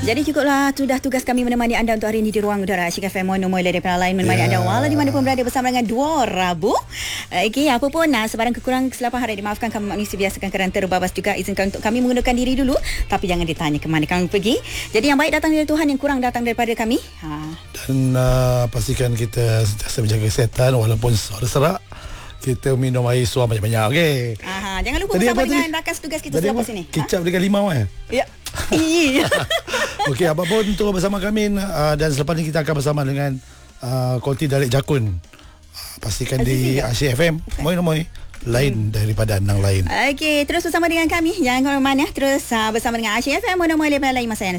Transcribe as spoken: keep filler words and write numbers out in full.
Jadi cukuplah sudah tugas kami menemani anda untuk hari ini di ruang udara Asyik F M Mono Mola daripada lain menemani yeah. anda walau di mana pun berada bersama dengan dua Rabu. Okey, apa pun nah, sebarang kekurangan kesilapan harap dimaafkan, kami manusia biasa kadang terbabas juga. Izinkan untuk kami menggunakan diri dulu, tapi jangan ditanya ke mana kami pergi. Jadi yang baik datang dari Tuhan, yang kurang datang daripada kami. Ha. Dan uh, pastikan kita sentiasa menjaga kesihatan walaupun suara serak. Kita minum air suam banyak-banyak, okey. Aha, jangan lupa bersama dengan rakan tugas kita selepas sini. Kicap ha? dengan limau eh? Ya. Okey, apa pun untuk bersama kami uh, dan selepas ini kita akan bersama dengan uh, Konti Dalek Jakun. Uh, pastikan Azizi di Asyik F M. Moi-moi lain hmm. daripada yang lain. Okey, terus bersama dengan kami. Jangan ke mana-mana. Terus uh, bersama dengan Asyik F M. Mono Mola lain masa yang